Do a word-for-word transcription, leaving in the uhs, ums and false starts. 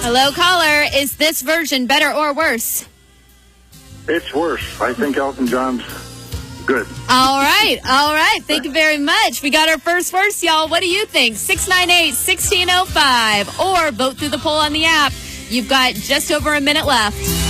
Hello, caller. Is this version better or worse? It's worse. I think Elton John's good. All right. All right. Thank you very much. We got our first worse, y'all. What do you think? six nine eight, one six zero five or vote through the poll on the app. You've got just over a minute left.